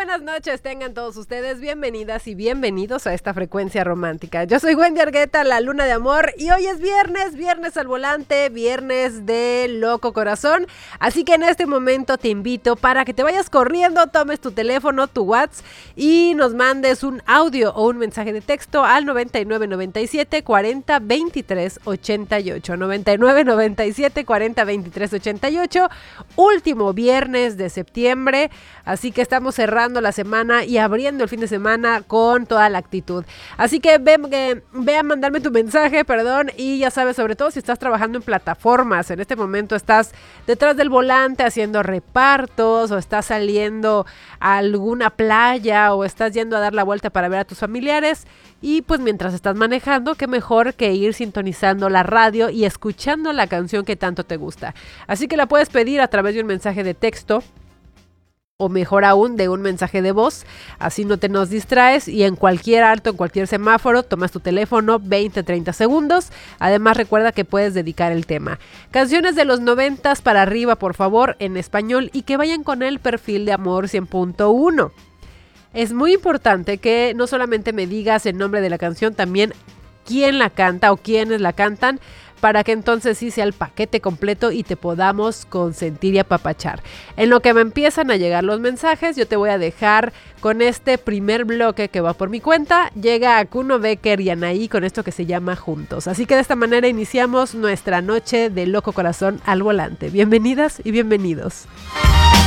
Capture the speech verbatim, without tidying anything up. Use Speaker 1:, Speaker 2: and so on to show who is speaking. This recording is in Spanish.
Speaker 1: buenas noches tengan todos ustedes, bienvenidas y bienvenidos a esta frecuencia romántica. Yo soy Wendy Argueta, la luna de amor, y hoy es viernes, viernes al volante, viernes de loco corazón, así que en este momento te invito para que te vayas corriendo, tomes tu teléfono, tu WhatsApp y nos mandes un audio o un mensaje de texto al noventa y nueve noventa y siete cuarenta veintitrés ochenta y ocho, noventa y nueve noventa y siete cuarenta veintitrés ochenta y ocho, último viernes de septiembre, así que estamos cerrando la semana y abriendo el fin de semana con toda la actitud. Así que ve, que, ve a mandarme tu mensaje, perdón, y ya sabes, sobre todo si estás trabajando en plataformas, en este momento estás detrás del volante haciendo repartos, o estás saliendo a alguna playa, o estás yendo a dar la vuelta para ver a tus familiares, y pues mientras estás manejando, qué mejor que ir sintonizando la radio y escuchando la canción que tanto te gusta. Así que la puedes pedir a través de un mensaje de texto, o mejor aún, de un mensaje de voz, así no te nos distraes y en cualquier alto, en cualquier semáforo, tomas tu teléfono, veinte a treinta segundos. Además, recuerda que puedes dedicar el tema. Canciones de los noventas para arriba, por favor, en español, y que vayan con el perfil de Amor cien punto uno. Es muy importante que no solamente me digas el nombre de la canción, también quién la canta o quiénes la cantan, para que entonces sí sea el paquete completo y te podamos consentir y apapachar. En lo que me empiezan a llegar los mensajes, yo te voy a dejar con este primer bloque que va por mi cuenta. Llega a Kuno Becker y Anaí con esto que se llama Juntos. Así que de esta manera iniciamos nuestra noche de loco corazón al volante. Bienvenidas y bienvenidos.